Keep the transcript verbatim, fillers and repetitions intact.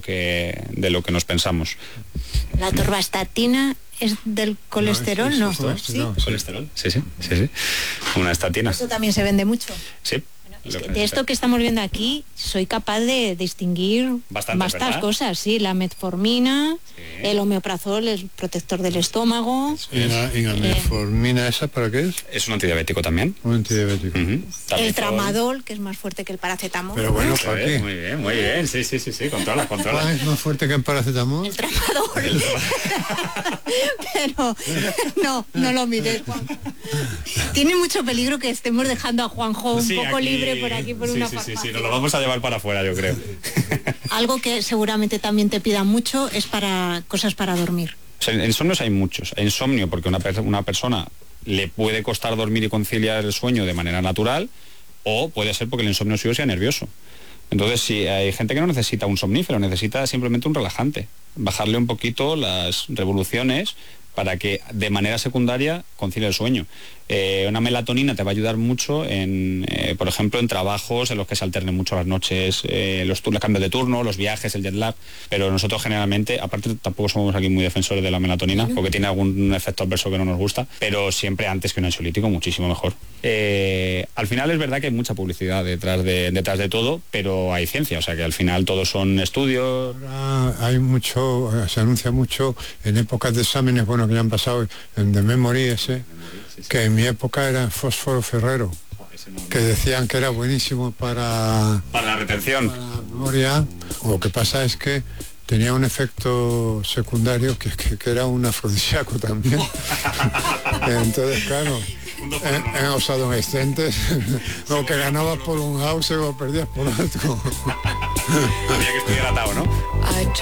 que, de lo que nos pensamos. La atorvastatina es del colesterol, ¿no? ¿no? ¿Sí? ¿Colesterol? Sí, sí, sí, sí. Una estatina. Eso también se vende mucho. Sí. Es que de esto que estamos viendo aquí, soy capaz de distinguir bastantes cosas, sí, la metformina, sí. El omeprazol, el protector del estómago. ¿Y la, y la metformina eh, esa para qué es? Es un antidiabético también. Un antidiabético. Uh-huh. El tramadol, que es más fuerte que el paracetamol. Pero bueno, ¿para qué? Muy bien, muy bien, sí, sí, sí, sí, controla, controla. ¿Cuál es más fuerte que el paracetamol? El tramadol. El... Pero no, no lo mires, Juan. Tiene mucho peligro que estemos dejando a Juanjo un sí, poco aquí... libre por aquí por sí, una sí, farmacia. Sí, sí, nos lo vamos a llevar para afuera, yo creo. Algo que seguramente también te pidan mucho es para cosas para dormir. O sea, insomnios hay muchos. Hay insomnio porque una, una persona le puede costar dormir y conciliar el sueño de manera natural, o puede ser porque el insomnio suyo sea nervioso. Entonces, si hay gente que no necesita un somnífero, necesita simplemente un relajante, bajarle un poquito las revoluciones para que de manera secundaria concilie el sueño. Eh, una melatonina te va a ayudar mucho en, eh, por ejemplo, en trabajos en los que se alternen mucho las noches, eh, los, los cambios de turno, los viajes, el jet lag, pero nosotros generalmente, aparte tampoco somos aquí muy defensores de la melatonina, porque tiene algún efecto adverso que no nos gusta, pero siempre antes que un ansiolítico, muchísimo mejor. Eh, al final es verdad que hay mucha publicidad detrás de, detrás de todo, pero hay ciencia, o sea que al final todos son estudios. Ahora hay mucho, se anuncia mucho en épocas de exámenes, bueno, que ya han pasado, en The Memory ese, que en mi época era fósforo ferrero, que decían que era buenísimo para... Para la retención. Para la memoria. Lo que pasa es que tenía un efecto secundario que, que, que era un afrodisíaco también. Entonces, claro, en, en los adolescentes, lo que ganabas por un house lo perdías por otro. Había que estudiar atado, ¿no?